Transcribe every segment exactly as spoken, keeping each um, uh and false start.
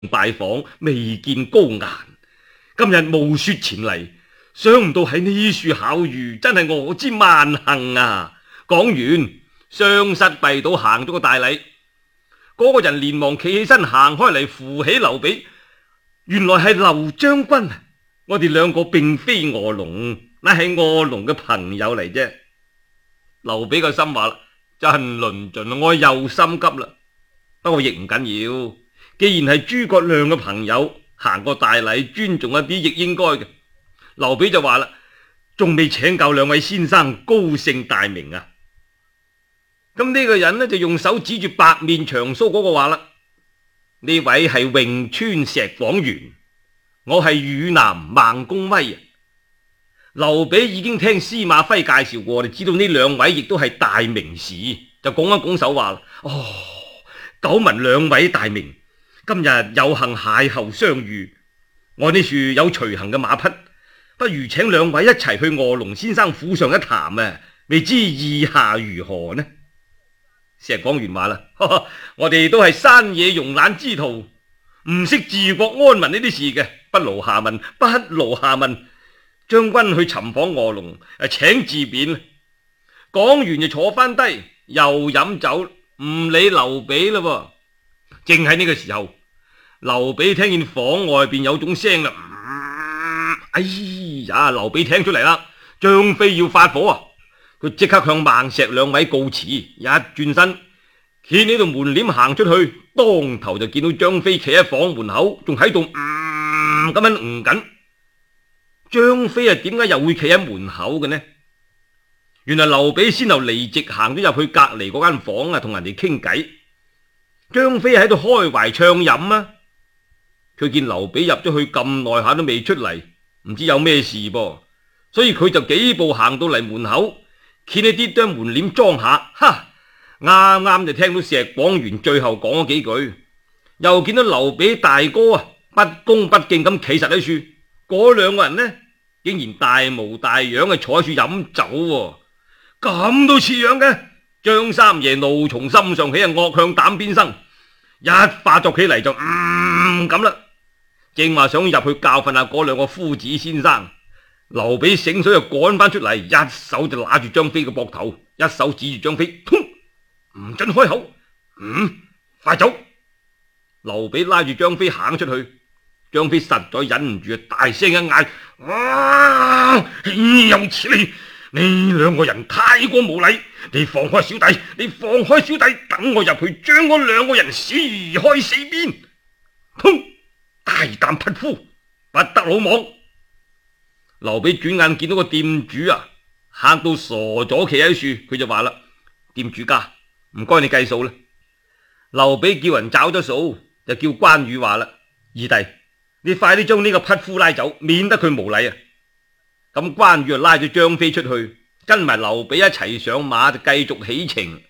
拜訪，未見高顏，今日冒雪前嚟，想唔到喺呢處巧遇，真係我之萬幸啊！講完，雙膝跪倒行咗個大禮。嗰、那個人連忙企起身行開嚟扶起劉備，原來係劉將軍。我哋兩個並非臥龍，乃係臥龍嘅朋友嚟啫。劉備個心話啦，真論盡，我又心急啦。不過亦唔緊要，既然係諸葛亮嘅朋友，行個大禮，尊重一啲亦應該嘅。劉備就話啦，仲未請教兩位先生高姓大名啊？咁呢個人呢，就用手指住白面長鬚嗰個話啦，呢位係潁川石廣元，我係汝南孟公威啊。劉備已經聽司馬徽介紹過，我哋知道呢兩位亦都係大名士，就拱一拱手話啦，哦，久聞兩位大名，今日有幸邂逅相遇，我呢處有隨行嘅馬匹，不如請兩位一齊去臥龍先生府上一談啊，未知意下如何呢？石廣元話啦，我哋都係山野慵懶之徒，唔識治國安民呢啲事嘅，不勞下問，不勞下問。將軍去尋訪臥龍，誒，請自便。講完就坐翻低，又飲酒，唔理劉備啦。正喺呢個時候，劉備聽見房外邊有種聲啦，嗯，哎呀，劉備聽出嚟啦，張飛要發火啊！佢即刻向孟石兩位告辭，一轉身，掀起度門簾行出去，當頭就見到張飛企喺房門口，仲喺度嗯咁樣唔緊。張飛啊，點解又會企喺門口嘅呢？原來劉備先後離席行咗入去隔籬嗰間房啊，同人哋傾偈。張飛喺度開懷暢飲啊，佢見劉備入咗去咁耐下都未出嚟，唔知有咩事噃，所以佢就幾步行到嚟門口，掀起啲張門簾裝下，哈，啱啱就聽到石廣元最後講咗幾句，又見到劉備大哥啊，不恭不敬咁企實喺處，嗰兩個人呢，竟然大模大樣嘅坐喺處飲酒喎，咁都似樣嘅。張三爺怒從心上起啊，惡向膽邊生，一發作起嚟就嗯咁啦，正話想入去教訓下嗰兩個夫子先生，劉備醒水就趕翻出嚟，一手就揦住張飛嘅膊頭，一手指住張飛，通，唔准開口，嗯，快走！劉備拉住張飛行出去，張飛實在忍唔住，大聲一嗌：啊！豈有此理！呢兩個人太過無禮，你放開小弟，你放開小弟，等我入去將嗰兩個人撕開四邊。通，大膽匹夫，不得魯莽！劉備轉眼見到個店主啊，嚇到傻咗企喺樹，佢就話啦：店主家，唔該你計數啦。劉備叫人找咗數，就叫關羽話啦：二弟，你快啲將呢個匹夫拉走，免得佢無禮啊！咁關羽就拉咗張飛出去，跟埋劉備一齊上馬，就繼續起程。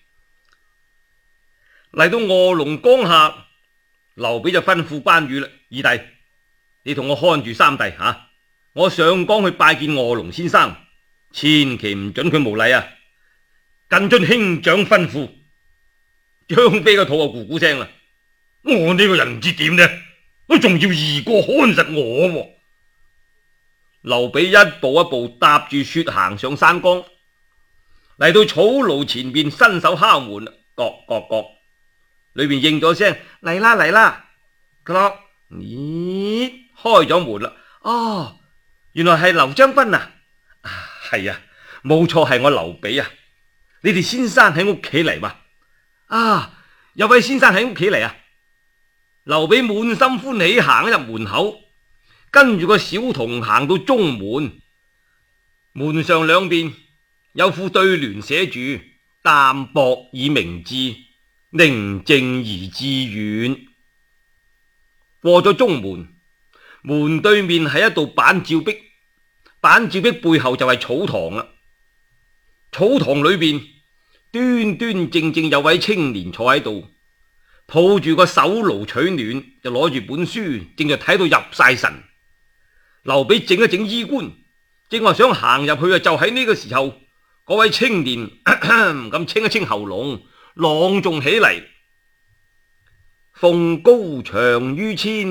嚟到臥龍江夏，劉備就吩咐關羽啦：二弟，你同我看住三弟吓、啊，我上江去拜見臥龍先生，千祈唔准佢無禮啊！謹遵兄長吩咐。張飛個肚啊咕咕聲啦，我呢個人唔知點呢，我仲要二哥看實我喎、啊。劉備一步一步踏住雪行上山崗，嚟到草廬前邊，伸手敲門，各各各，裏邊應咗聲嚟啦嚟啦，咯，咦，開咗門啦，哦，原來係劉將軍啊，係啊，冇錯，係我劉備啊，你哋先生喺屋企嚟嘛？啊，有位先生喺屋企嚟啊！劉備滿心歡喜行入門口，跟住個小童行到中門，門上兩邊有副對聯寫住淡薄以明志，寧靜而致遠。過咗中門，門對面係一道板照壁，板照壁背後就係草堂啦。草堂裏邊端端正正有位青年坐喺度，抱住個手爐取暖，就攞住本書，正就睇到入晒神。劉備整一整衣冠，正話想行入去啊，就喺呢個時候，嗰位青年咁清一清喉嚨，朗誦起嚟： 鳳高長於千。